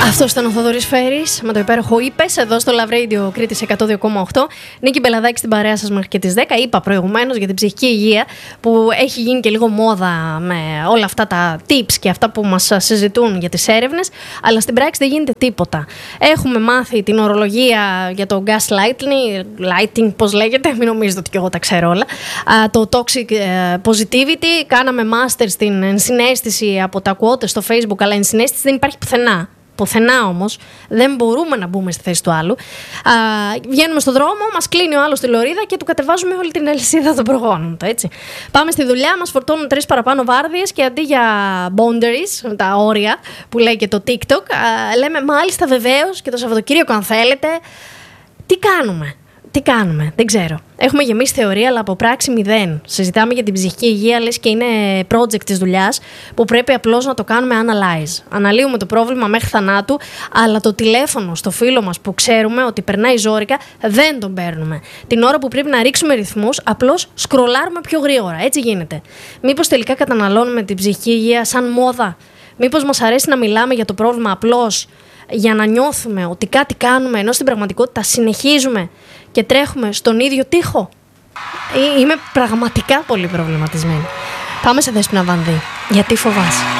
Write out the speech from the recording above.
Αυτό ήταν ο Θοδωρής Φέρης με το υπέροχο «Είπες» εδώ στο Love Radio Κρήτης 102,8. Νίκη Μπελαδάκη στην παρέα σας μέχρι και τις 10. Είπα προηγουμένως για την ψυχική υγεία που έχει γίνει και λίγο μόδα με όλα αυτά τα tips και αυτά που μας συζητούν για τις έρευνες, αλλά στην πράξη δεν γίνεται τίποτα. Έχουμε μάθει την ορολογία για το gaslighting, πώς λέγεται, μην νομίζετε ότι και εγώ τα ξέρω όλα. Το toxic positivity, κάναμε master στην ενσυναίσθηση από τα quotes στο Facebook, αλλά ενσυναίσθηση δεν υπάρχει πουθενά. Πουθενά όμως, δεν μπορούμε να μπούμε στη θέση του άλλου. Βγαίνουμε στον δρόμο, μας κλείνει ο άλλος τη λωρίδα και του κατεβάζουμε όλη την αλυσίδα των προγόνων του, έτσι. Πάμε στη δουλειά, μας φορτώνουν 3 παραπάνω βάρδιες και αντί για boundaries, τα όρια που λέει και το TikTok, λέμε μάλιστα βεβαίως και το Σαββατοκύριακο αν θέλετε. Τι κάνουμε, δεν ξέρω. Έχουμε γεμίσει θεωρία, αλλά από πράξη μηδέν. Συζητάμε για την ψυχική υγεία, λες και είναι project της δουλειάς που πρέπει απλώς να το κάνουμε analyze. Αναλύουμε το πρόβλημα μέχρι θανάτου, αλλά το τηλέφωνο στο φίλο μας που ξέρουμε ότι περνάει ζόρικα δεν τον παίρνουμε. Την ώρα που πρέπει να ρίξουμε ρυθμούς, απλώς σκρολάρουμε πιο γρήγορα. Έτσι γίνεται. Μήπως τελικά καταναλώνουμε την ψυχική υγεία σαν μόδα? Μήπως μας αρέσει να μιλάμε για το πρόβλημα απλώς για να νιώθουμε ότι κάτι κάνουμε, ενώ στην πραγματικότητα συνεχίζουμε και τρέχουμε στον ίδιο τοίχο? Είμαι πραγματικά πολύ προβληματισμένη. Πάμε σε Δέσποινα Βανδύ. Γιατί φοβάσαι?